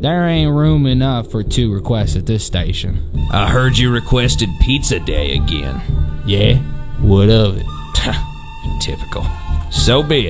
There ain't room enough for 2 requests at this station. I heard you requested pizza day again. Yeah? What of it? Typical. So be it.